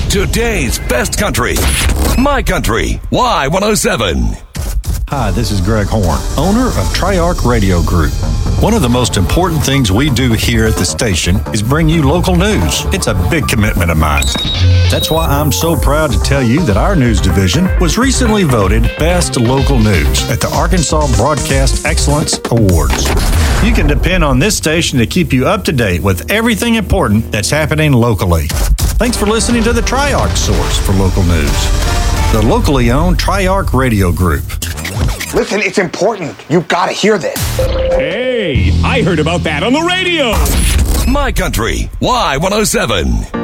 Today's best country. My Country. Y107. Hi, this is Greg Horn, owner of Triarch Radio Group. One of the most important things we do here at the station is bring you local news. It's a big commitment of mine. That's why I'm so proud to tell you that our news division was recently voted Best Local News at the Arkansas Broadcast Excellence Awards. You can depend on this station to keep you up to date with everything important that's happening locally. Thanks for listening to the Triarch source for local news. The locally owned Triarch Radio Group. Listen, it's important. You gotta hear this. Hey, I heard about that on the radio. My Country. Y107.